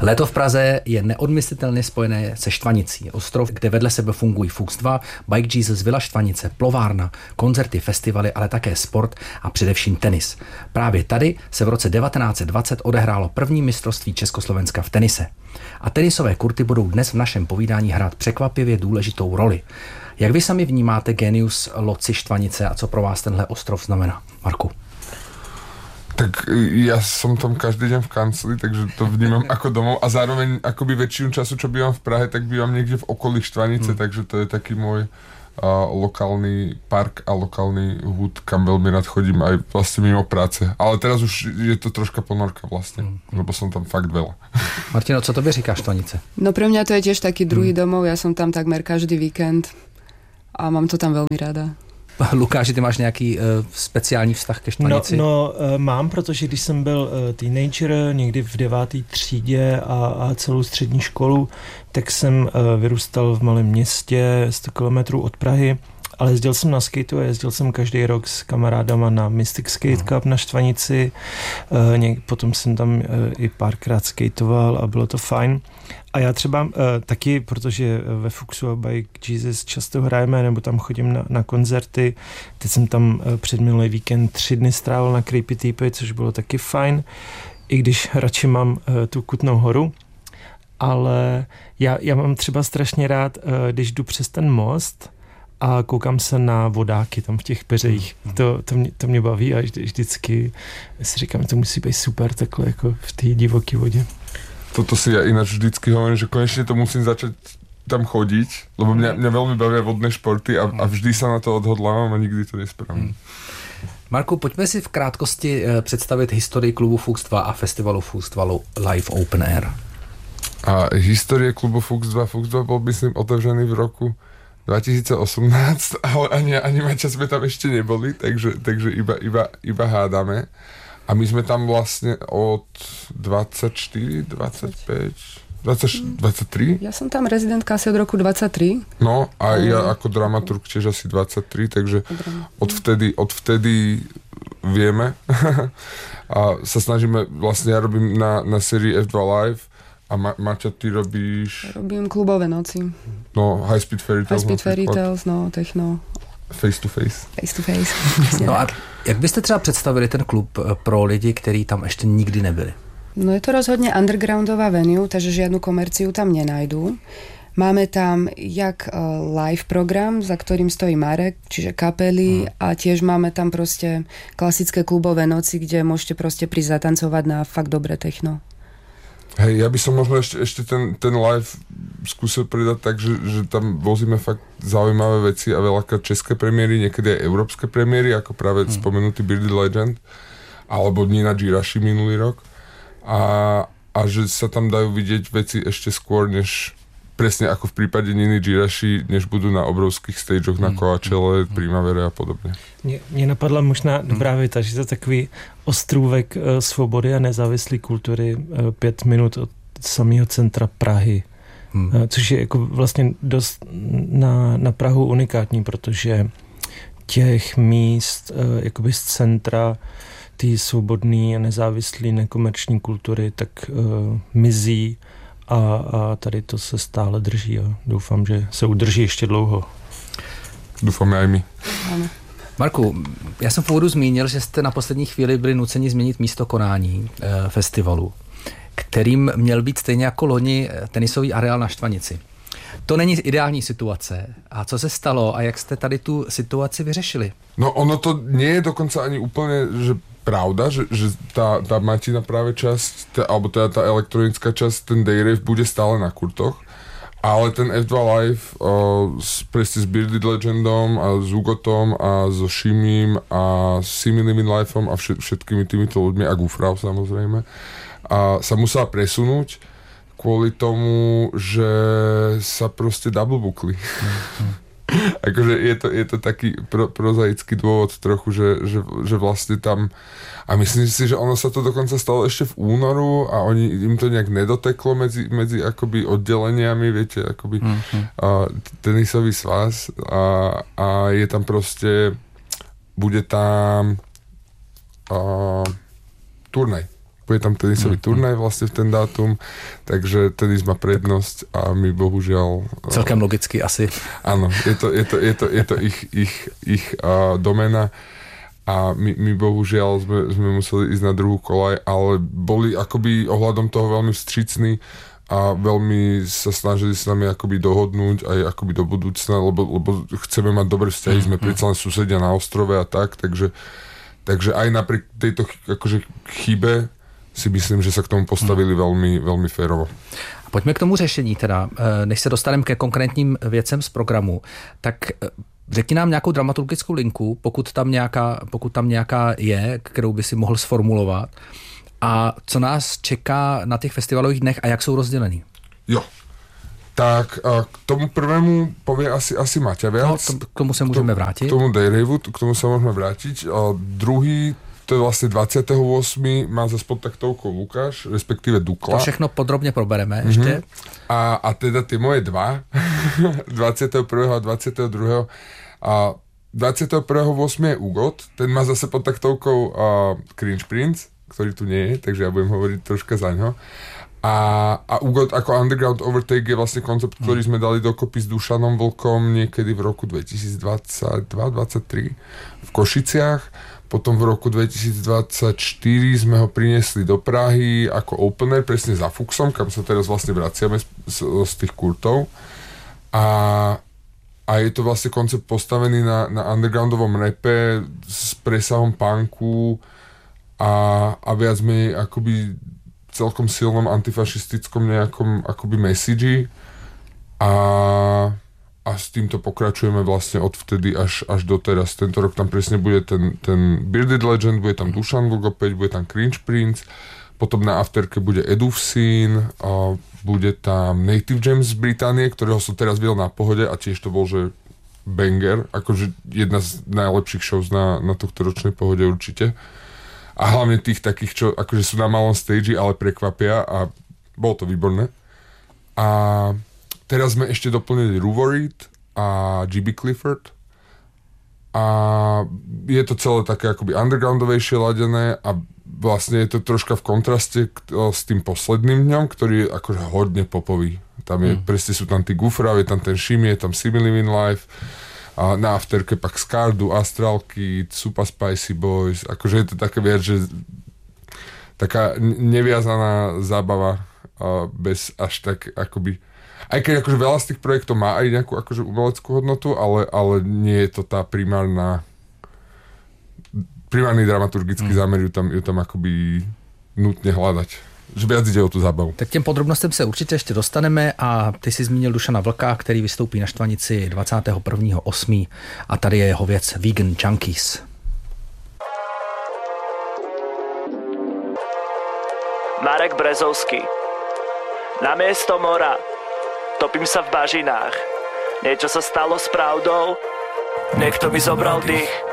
Léto v Praze je neodmyslitelně spojené se Štvanicí. Ostrov, kde vedle sebe fungují Fuchs 2, Bike Jesus, Vila Štvanice, plovárna, koncerty, festivaly, ale také sport a především tenis. Právě tady se v roce 1920 odehrálo první mistrovství Československa v tenise. A tenisové kurty budou dnes v našem povídání hrát překvapivě důležitou roli. Jak vy sami vnímáte genius loci Štvanice a co pro vás tenhle ostrov znamená? Marku. Tak ja som tam každý deň v kancli, takže to vnímam ako domov a zároveň akoby väčšinu času, čo bývam v Prahe, tak bývam niekde v okolí Štvanice, takže to je taký môj lokálny park a lokálny hud, kam veľmi rád chodím aj vlastne mimo práce. Ale teraz už je to troška ponorka vlastne, lebo som tam fakt veľa. Martino, co tobě říká Štvanice? No pre mňa to je tiež taký druhý domov, ja som tam takmer každý víkend a mám to tam veľmi rada. Lukáši, ty máš nějaký speciální vztah ke Štvanici? No, mám, protože když jsem byl teenager, někdy v 9. třídě a celou střední školu, tak jsem vyrůstal v malém městě 100 kilometrů od Prahy, ale jezdil jsem na skateu a jezdil jsem každý rok s kamarádama na Mystic Skate Cup na Štvanici. Potom jsem tam i párkrát skateoval a bylo to fajn. A já třeba taky, protože ve Fuchsu a Bike Jesus často hrajeme, nebo tam chodím na koncerty. Teď jsem tam před minulý víkend 3 dny strávil na Creepy Teepy, což bylo taky fajn, i když radši mám tu Kutnou Horu. Ale já mám třeba strašně rád, když jdu přes ten most a koukám se na vodáky tam v těch peřejích. To mě baví a vždycky si říkám, to musí být super takhle jako v té divoké vodě. Toto si ja ináč vždycky hovorím, že konečne to musím začať tam chodiť, lebo mňa veľmi bavia vodné športy a vždy sa na to odhodlávam a nikdy to nespravím. Marku, pojďme si v krátkosti představit historii klubu Fuchs 2 a festivalu Fuchs 2 Live Open Air. A histórie klubu Fuchs 2 bol myslím otevřený v roku 2018, ale ani Maťa sme tam ešte neboli, takže iba hádame. A my sme tam vlastne od 24, 25, 23? Ja som tam rezidentka asi od roku 23. No a ja ako dramaturg tiež asi 23, takže odvtedy vieme. A sa snažíme, vlastne ja robím na sérii F2 Live a Maťa, ty robíš... Robím klubové noci. No, High Speed Fairy Tales. High Speed Fairy Tales, no, techno. Face to face. Face to face. No a jak byste třeba představili ten klub pro lidi, kteří tam ještě nikdy nebyli? No je to rozhodne undergroundová venue, takže žiadnu komerciu tam nenajdú. Máme tam jak live program, za ktorým stojí Marek, čiže kapely a tiež máme tam proste klasické klubové noci, kde môžete proste prísť zatancovať na fakt dobré techno. Hej, ja by som možno ešte ten live skúsil pridať tak, že tam vozíme fakt zaujímavé veci a veľakrát české premiéry, niekedy aj európske premiéry, ako práve spomenutý Bearded Legend, alebo Nina Girashi minulý rok. A že sa tam dajú vidieť veci ešte skôr, než presne ako v prípade Niny Girashi, než budú na obrovských stageoch na Coachelle, Primavere a podobne. Mně napadla možná dobrá věta, že to je takový ostrůvek svobody a nezávislé kultury 5 minut od samého centra Prahy. Což je jako vlastně dost na Prahu unikátní, protože těch míst jakoby z centra té svobodné a nezávislé nekomerční kultury tak mizí a tady to se stále drží a doufám, že se udrží ještě dlouho. Doufáme aj my. Marku, já jsem v úvodu zmínil, že jste na poslední chvíli byli nuceni změnit místo konání festivalu, kterým měl být stejně jako loni tenisový areál na Štvanici. To není ideální situace. A co se stalo a jak jste tady tu situaci vyřešili? No ono to nie je dokonca ani úplne, že pravda, že tá Matina práve časť, alebo teda tá elektronická časť, ten Dayrave bude stále na kurtoch. Ale ten F2 Live presne s Bearded Legendom a s Ugotom a so Shimim a Simi Living Lifeom a všetkými týmito ľuďmi a Gufrau samozrejme a sa musela presunúť kvôli tomu, že sa proste double bookli. Akože je to taký prozaický dôvod trochu, že vlastne tam a myslím si, že ono sa to dokonca stalo ešte v únoru a im to nejak nedoteklo medzi akoby oddeleniami, viete, akoby tenisový svaz a je tam proste bude tam turnaj bude tam tenisový turnaj vlastne v ten dátum, takže tenis má prednosť a my bohužiaľ... Celkem logicky asi. Áno, je to ich domena a my bohužiaľ sme museli ísť na druhú kolaj, ale boli akoby ohľadom toho veľmi vstřícni a veľmi sa snažili s nami akoby dohodnúť aj akoby do budúcna, lebo chceme mať dobré vzťahy, sme predsa len susedia na ostrove a tak, takže aj napriek tejto akože chybe si myslím, že sa k tomu postavili veľmi, veľmi férovo. Pojďme k tomu řešení teda. Než se dostaneme ke konkrétním věcem z programu, tak řekni nám nějakou dramaturgickou linku, pokud tam nějaká je, kterou by si mohl sformulovat. A co nás čeká na těch festivalových dnech a jak jsou rozdělený? Jo. Tak k tomu prvému povie asi Maťa viac. No, k tomu se můžeme vrátit. K tomu Dayraveu, k tomu sa môžeme vrátiť. A druhý, to je vlastne 28. má za pod taktovkou Lukáš, respektíve Dukla. To všechno podrobne probereme ešte. A teda tie moje dva, 21. a 22. A 21.8. je Ugot, ten má zase pod taktovkou Cringe Prince, ktorý tu nie je, takže ja budem hovoriť troška za ňo. A Ugot ako Underground Overtake je vlastne koncept, ktorý sme dali dokopy s Dušanom Vlkom niekedy v roku 2022-2023 v Košiciach. Potom v roku 2024 sme ho priniesli do Prahy ako opener, presne za Fuxom, kam sa teraz vlastne vraciame z tých kurtov. A je to vlastne koncept postavený na undergroundovom rape s presahom punku a viac menej akoby celkom silnom antifašistickom nejakom akoby message a s týmto pokračujeme vlastne odvtedy až doteraz. Tento rok tam presne bude ten Bearded Legend, bude tam Dušan Vlk opäť, bude tam Cringe Prince, potom na afterke bude Edufscene, bude tam Native James z Británie, ktorého som teraz videl na Pohode a tiež to bol, že banger, akože jedna z najlepších shows na tohto ročnej Pohode určite. A hlavne tých takých, čo akože sú na malom stage, ale prekvapia a bolo to výborné. A teraz sme ešte doplnili Ruvorit a GB Clifford a je to celé také akoby undergroundovejšie ladené a vlastne je to troška v kontraste s tým posledným dňom, ktorý je akože hodne popový. Tam je, presne sú tam tí Gufra, je tam ten Shimi, je tam Similivin Life a na afterke pak Skardu, Astral Kid, Super Spicy Boys, akože je to také viac, že taká neviazaná zábava bez až tak akoby, aj keď akože veľa z tých projektov má aj nejakú akože umeleckú hodnotu, ale nie je to tá primárny dramaturgický zámer ju tam akoby nutne hľadať. Že viac ide o tu zábavu. Tak těm podrobnostem se určitě ještě dostaneme a ty si zmínil Dušana Vlka, který vystoupí na Štvanici 21.8. a tady je jeho věc Vegan Junkies. Marek Brezovský. Namiesto mora topím sa v bažinách. Niečo sa stalo s pravdou, niekto mi zobral dých.